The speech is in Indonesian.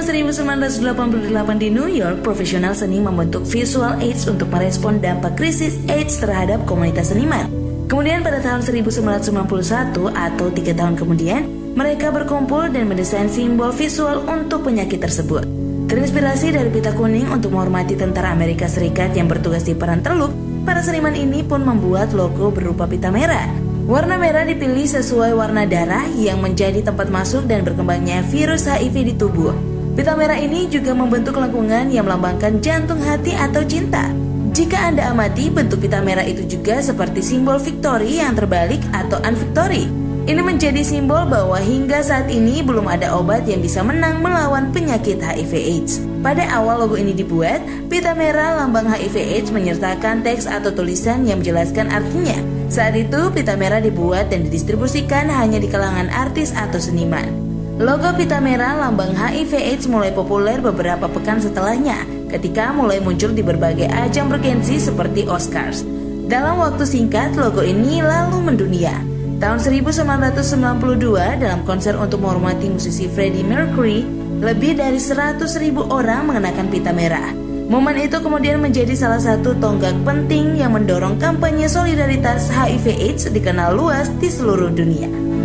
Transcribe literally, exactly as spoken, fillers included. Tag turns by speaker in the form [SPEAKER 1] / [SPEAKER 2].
[SPEAKER 1] seribu sembilan ratus delapan puluh delapan di New York, profesional seni membentuk Visual AIDS untuk merespon dampak krisis AIDS terhadap komunitas seniman. Kemudian pada tahun seribu sembilan ratus sembilan puluh satu atau tiga tahun kemudian, mereka berkumpul dan mendesain simbol visual untuk penyakit tersebut. Terinspirasi dari pita kuning untuk menghormati tentara Amerika Serikat yang bertugas di Perang Teluk, para seniman ini pun membuat logo berupa pita merah. Warna merah dipilih sesuai warna darah yang menjadi tempat masuk dan berkembangnya virus H I V di tubuh. Pita merah ini juga membentuk lengkungan yang melambangkan jantung hati atau cinta. Jika Anda amati, bentuk pita merah itu juga seperti simbol victory yang terbalik atau unvictory. Ini menjadi simbol bahwa hingga saat ini belum ada obat yang bisa menang melawan penyakit H I V AIDS. Pada awal logo ini dibuat, pita merah lambang H I V AIDS menyertakan teks atau tulisan yang menjelaskan artinya. Saat itu, pita merah dibuat dan didistribusikan hanya di kalangan artis atau seniman. Logo pita merah lambang H I V AIDS mulai populer beberapa pekan setelahnya, ketika mulai muncul di berbagai ajang bergensi seperti Oscars. Dalam waktu singkat, logo ini lalu mendunia. Tahun seribu sembilan ratus sembilan puluh dua, dalam konser untuk menghormati musisi Freddie Mercury, lebih dari seratus ribu orang mengenakan pita merah. Momen itu kemudian menjadi salah satu tonggak penting yang mendorong kampanye solidaritas H I V AIDS dikenal luas di seluruh dunia.